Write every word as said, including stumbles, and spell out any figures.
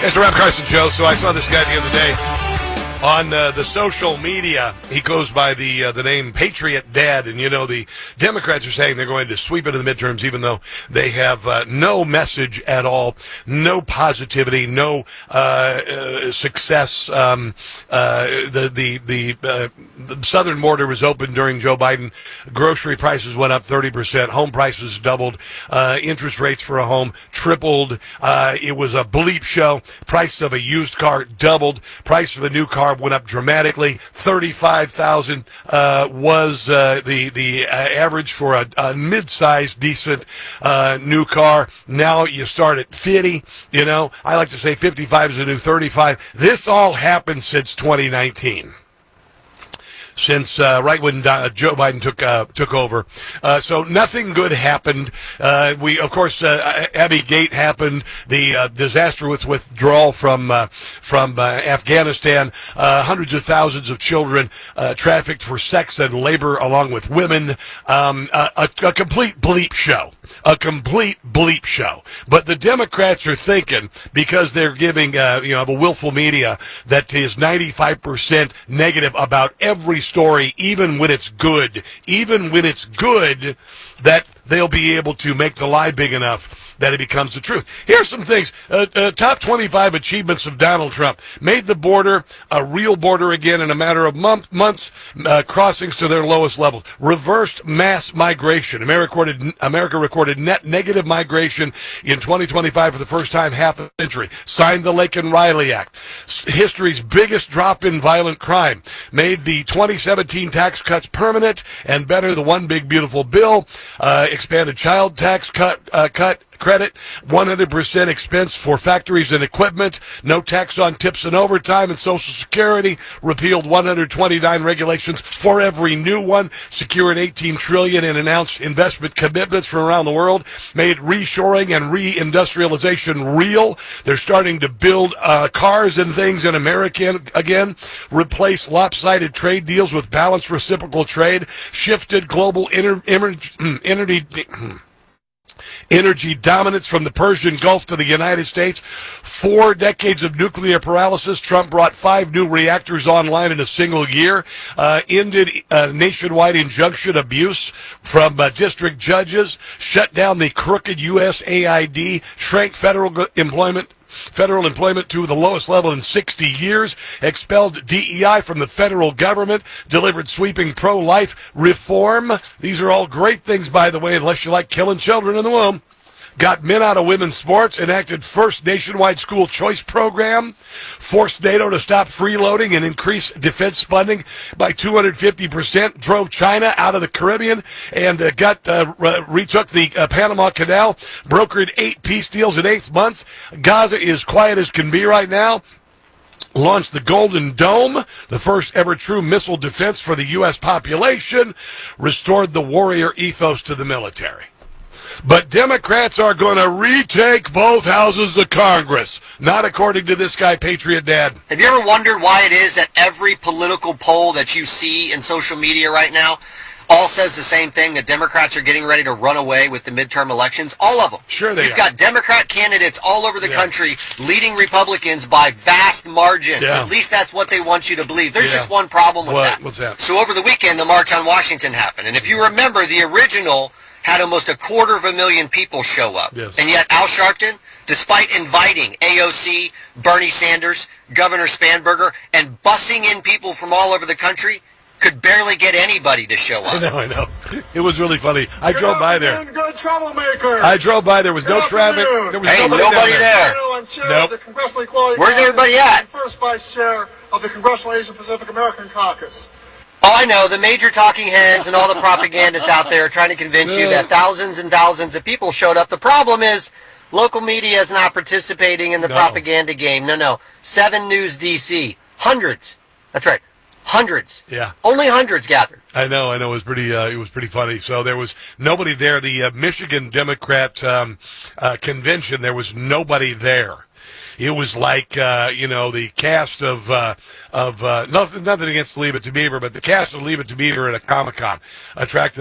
It's the Rob Carson Show. So I saw this guy the other day on uh, the social media. He goes by the uh, the name Patriot Dad, and you know the Democrats are saying they're going to sweep into the midterms, even though they have uh, no message at all, no positivity, no uh, uh, success. Um, uh, the the the, uh, the southern border was open during Joe Biden. Grocery prices went up thirty percent. Home prices doubled. Uh, interest rates for a home tripled. Uh, it was a bleep show. Price of a used car doubled. Price of a new car went up dramatically. thirty-five thousand uh, was uh, the the uh, average for a, a mid-sized, decent uh, new car. Now you start at fifty. You know, I like to say fifty-five is a new thirty-five. This all happened since twenty nineteen. Since uh, right when uh, Joe Biden took uh, took over, uh, so nothing good happened. Uh, we, of course, uh, Abbey Gate happened. The uh, disaster with withdrawal from uh, from uh, Afghanistan. Uh, hundreds of thousands of children uh, trafficked for sex and labor, along with women. Um, a, a, a complete bleep show. A complete bleep show. But the Democrats are thinking, because they're giving, uh, you know, a willful media that is ninety-five percent negative about every story, even when it's good, even when it's good, that they'll be able to make the lie big enough that it becomes the truth. Here's some things. Uh, uh, top twenty-five achievements of Donald Trump. Made the border a real border again in a matter of month, months, uh, crossings to their lowest levels. Reversed mass migration. America recorded, America recorded net negative migration in twenty twenty-five for the first time half a century. Signed the Laken Riley Act. History's biggest drop in violent crime. Made the twenty seventeen tax cuts permanent and better the One Big Beautiful Bill. Uh, expanded child tax cut, uh, cut credit, one hundred percent expense for factories and equipment, no tax on tips and overtime and Social Security, repealed one hundred twenty-nine regulations for every new one, secured eighteen trillion dollars in announced investment commitments from around the world, made reshoring and reindustrialization real. They're starting to build uh, cars and things in America again, replace lopsided trade deals with balanced reciprocal trade, shifted global inter- emer- energy Energy dominance from the Persian Gulf to the United States. Four decades of nuclear paralysis. Trump brought five new reactors online in a single year. Uh, ended uh, nationwide injunction abuse from uh, district judges. Shut down the crooked U S A I D. Shrank federal employment. Federal employment to the lowest level in sixty years, expelled D E I from the federal government, delivered sweeping pro-life reform. These are all great things, by the way, unless you like killing children in the womb. Got men out of women's sports, enacted first nationwide school choice program, forced NATO to stop freeloading and increase defense spending by two hundred fifty percent, drove China out of the Caribbean, and uh, got uh, re- retook the uh, Panama Canal, brokered eight peace deals in eight months. Gaza is quiet as can be right now. Launched the Golden Dome, the first ever true missile defense for the U S population, restored the warrior ethos to the military. But Democrats are going to retake both houses of Congress, not according to this guy, Patriot Dad. Have you ever wondered why it is that every political poll that you see in social media right now all says the same thing, that Democrats are getting ready to run away with the midterm elections? All of them. Sure they You've are. got Democrat candidates all over the Yeah. country leading Republicans by vast margins. Yeah. At least that's what they want you to believe. There's Yeah. just one problem with What? that. What's that? So over the weekend, the March on Washington happened. And if you remember, the original had almost a quarter of a million people show up. Yes. And yet Al Sharpton, despite inviting A O C, Bernie Sanders, Governor Spanberger, and bussing in people from all over the country, could barely get anybody to show up. I know, I know. It was really funny. I Good drove by there. Good troublemaker. I drove by. There was no Good traffic. afternoon. There was Hey, nobody, nobody down there. I'm chair Nope. of the Congressional Equality Where's Caucus everybody at? and first vice chair of the Congressional Asian Pacific American Caucus. Oh, I know. The major talking heads and all the propagandists out there trying to convince you that thousands and thousands of people showed up. The problem is local media is not participating in the No. propaganda game. No, no. seven News D C. Hundreds. That's right. Hundreds. Yeah. Only hundreds gathered. I know, I know. It was pretty. Uh, it was pretty funny. So there was nobody there. The uh, Michigan Democrat um, uh, convention. There was nobody there. It was like, uh, you know, the cast of, uh, of, uh, nothing, nothing against Leave It to Beaver, but the cast of Leave It to Beaver at a Comic-Con attracted